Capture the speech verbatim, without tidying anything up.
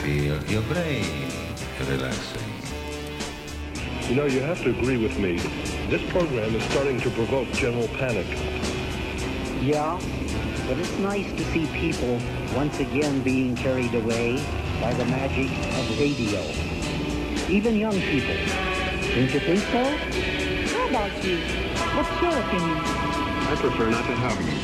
feel your brain relaxing. You know, you have to agree with me. This program is starting to provoke general panic. Yeah, but it's nice to see people once again being carried away by the magic of radio. Even young people. Don't you think so? How about you? What's your opinion? I prefer not to have them.